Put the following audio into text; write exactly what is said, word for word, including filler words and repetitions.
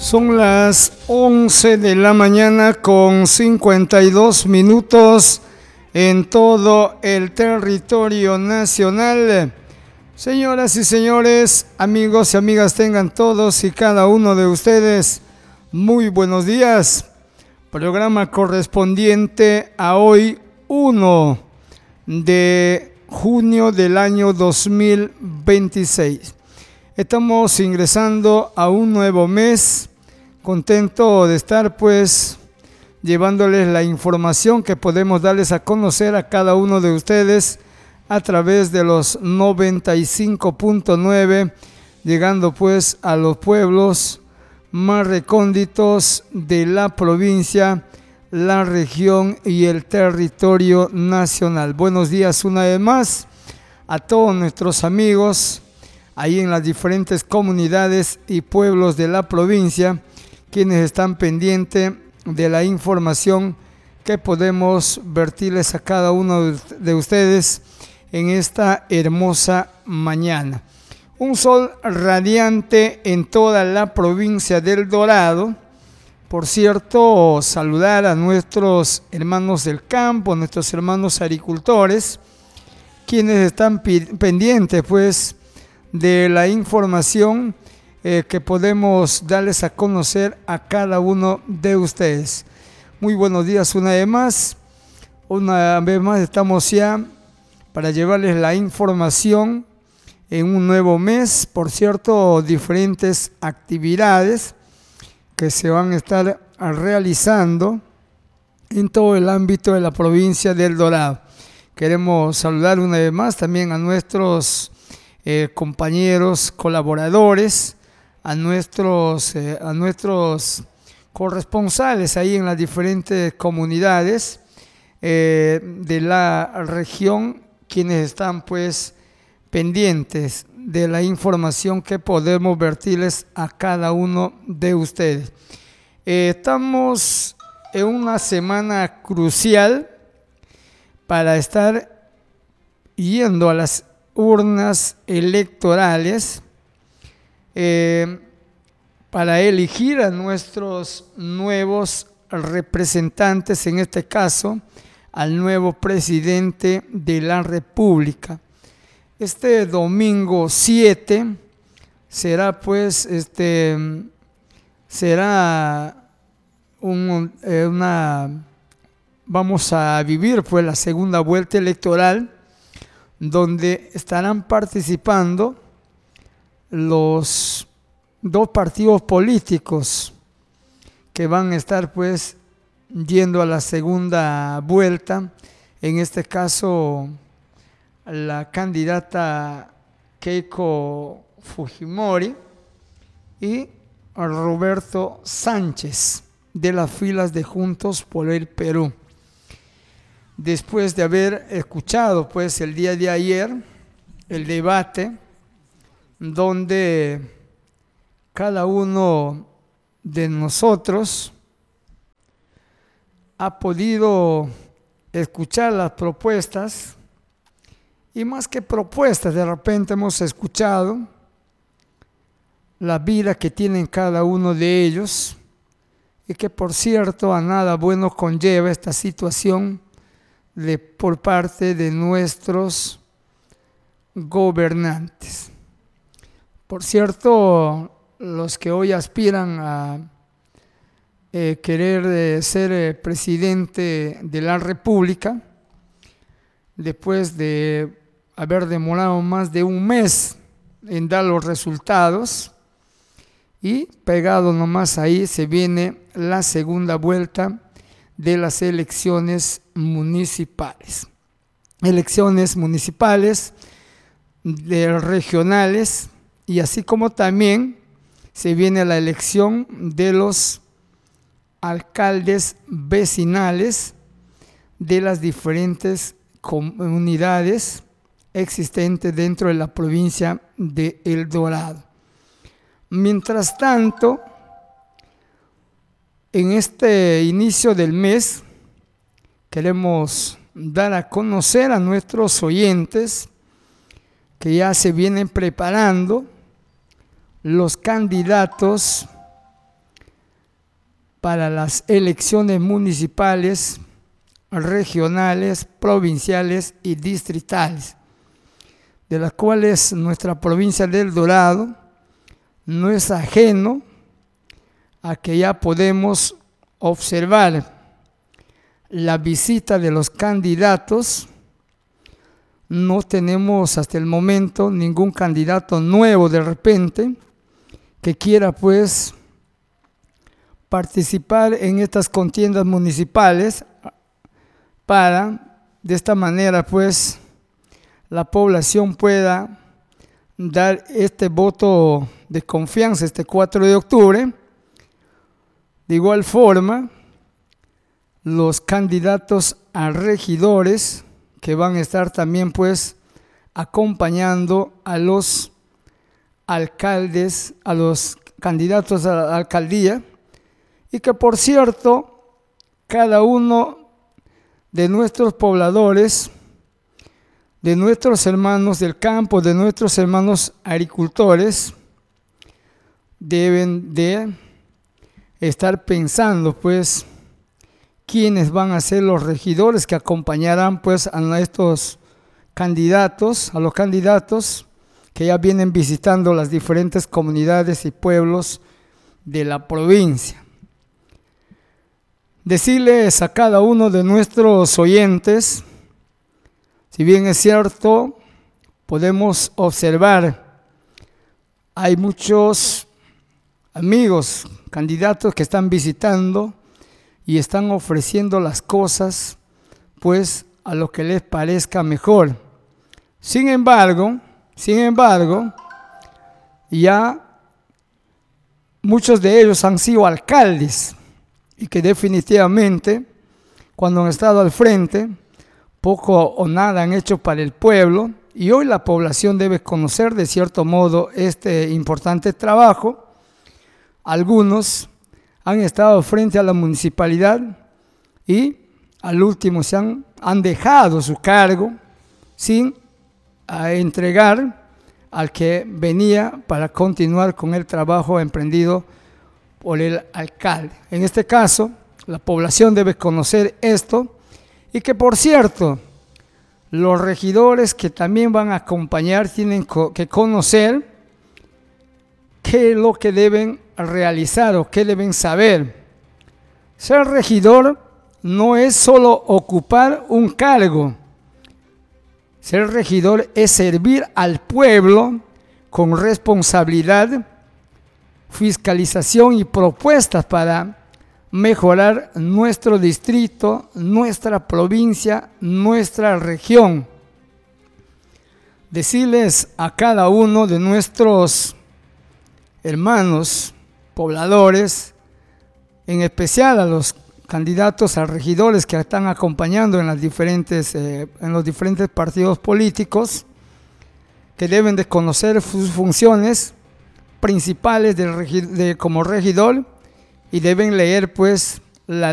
Son las once de la mañana con cincuenta y dos minutos en todo el territorio nacional. Señoras y señores, amigos y amigas, tengan todos y cada uno de ustedes muy buenos días. Programa correspondiente a hoy, uno de junio del año dos mil veintiséis. Estamos ingresando a un nuevo mes, contento de estar pues llevándoles la información que podemos darles a conocer a cada uno de ustedes a través de los noventa y cinco punto nueve, llegando pues a los pueblos más recónditos de la provincia, la región y el territorio nacional. Buenos días una vez más a todos nuestros amigos ahí en las diferentes comunidades y pueblos de la provincia, quienes están pendientes de la información que podemos vertirles a cada uno de ustedes en esta hermosa mañana. Un sol radiante en toda la provincia del Dorado. Por cierto, saludar a nuestros hermanos del campo, nuestros hermanos agricultores, quienes están pendientes pues de la información eh, que podemos darles a conocer a cada uno de ustedes. Muy buenos días una vez más. Una vez más estamos ya para llevarles la información en un nuevo mes. Por cierto, diferentes actividades que se van a estar realizando en todo el ámbito de la provincia del Dorado. Queremos saludar una vez más también a nuestros eh, compañeros colaboradores, a nuestros, eh, a nuestros corresponsales ahí en las diferentes comunidades eh, de la región, quienes están pues pendientes de la información que podemos vertirles a cada uno de ustedes. Eh, estamos en una semana crucial para estar yendo a las urnas electorales eh, para elegir a nuestros nuevos representantes, en este caso al nuevo presidente de la República. Este domingo siete será pues este será un, eh, una vamos a vivir pues la segunda vuelta electoral, donde estarán participando los dos partidos políticos que van a estar pues yendo a la segunda vuelta. En este caso, la candidata Keiko Fujimori y Roberto Sánchez, de las filas de Juntos por el Perú. Después de haber escuchado pues el día de ayer el debate, donde cada uno de nosotros ha podido escuchar las propuestas, y más que propuestas, de repente hemos escuchado la vida que tienen cada uno de ellos, y que por cierto a nada bueno conlleva esta situación de, por parte de nuestros gobernantes. Por cierto, los que hoy aspiran a eh, querer eh, ser eh, presidente de la República, después de haber demorado más de un mes en dar los resultados, y pegado nomás ahí se viene la segunda vuelta de las elecciones municipales. Elecciones municipales, de regionales, y así como también se viene la elección de los alcaldes vecinales de las diferentes comunidades existentes dentro de la provincia de El Dorado. Mientras tanto, en este inicio del mes queremos dar a conocer a nuestros oyentes que ya se vienen preparando los candidatos para las elecciones municipales, regionales, provinciales y distritales, de las cuales nuestra provincia de El Dorado no es ajeno a que ya podemos observar la visita de los candidatos. No tenemos hasta el momento ningún candidato nuevo de repente que quiera pues participar en estas contiendas municipales para de esta manera pues la población pueda dar este voto de confianza este cuatro de octubre. De igual forma, los candidatos a regidores que van a estar también pues acompañando a los alcaldes, a los candidatos a la alcaldía, y que por cierto, cada uno de nuestros pobladores, de nuestros hermanos del campo, de nuestros hermanos agricultores, deben de estar pensando pues quiénes van a ser los regidores que acompañarán pues a estos candidatos, a los candidatos que ya vienen visitando las diferentes comunidades y pueblos de la provincia. Decirles a cada uno de nuestros oyentes, si bien es cierto, podemos observar, hay muchos amigos, candidatos que están visitando y están ofreciendo las cosas pues a lo que les parezca mejor. Sin embargo, sin embargo, ya muchos de ellos han sido alcaldes y que definitivamente cuando han estado al frente poco o nada han hecho para el pueblo, y hoy la población debe conocer de cierto modo este importante trabajo. Algunos han estado frente a la municipalidad y al último se han, han dejado su cargo sin a entregar al que venía para continuar con el trabajo emprendido por el alcalde. En este caso, la población debe conocer esto, y que por cierto, los regidores que también van a acompañar tienen que conocer qué es lo que deben realizar o qué deben saber. Ser regidor no es solo ocupar un cargo. Ser regidor es servir al pueblo con responsabilidad, fiscalización y propuestas para mejorar nuestro distrito, nuestra provincia, nuestra región. Decirles a cada uno de nuestros hermanos pobladores, en especial a los candidatos a regidores que están acompañando en, las diferentes, eh, en los diferentes partidos políticos, que deben de conocer sus funciones principales de, de, como regidor, y deben leer pues